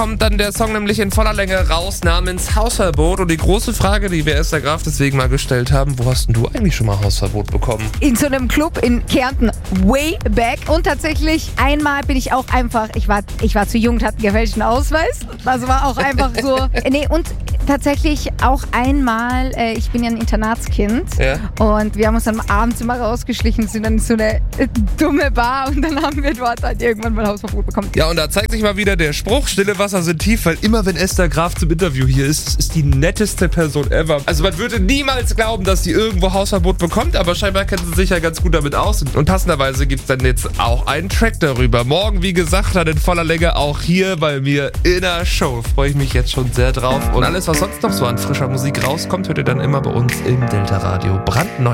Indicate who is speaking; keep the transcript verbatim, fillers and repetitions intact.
Speaker 1: kommt dann der Song nämlich in voller Länge raus namens Hausverbot. Und die große Frage, die wir Esther Graf deswegen mal gestellt haben, wo hast denn du eigentlich schon mal Hausverbot bekommen?
Speaker 2: In so einem Club in Kärnten, way back. Und tatsächlich, einmal bin ich auch einfach, ich war, ich war zu jung und hatte einen gefälschten Ausweis. Also war auch einfach so. Nee, und tatsächlich auch einmal, äh, ich bin ja ein Internatskind.
Speaker 1: Ja.
Speaker 2: Und wir haben uns dann abends immer rausgeschlichen, sind dann in so eine äh, dumme Bar und dann haben wir dort halt irgendwann mal Hausverbot bekommen.
Speaker 1: Ja, und da zeigt sich mal wieder der Spruch, stille Wasser sind tief, weil immer wenn Esther Graf zum Interview hier ist, ist die netteste Person ever. Also man würde niemals glauben, dass sie irgendwo Hausverbot bekommt, aber scheinbar kennt sie sich ja ganz gut damit aus. Und passenderweise gibt es dann jetzt auch einen Track darüber. Morgen, wie gesagt, dann in voller Länge auch hier bei mir in der Show. Freue ich mich jetzt schon sehr drauf. Und alles, was sonst noch so an frischer Musik rauskommt, hört ihr dann immer bei uns im Delta Radio brandneu.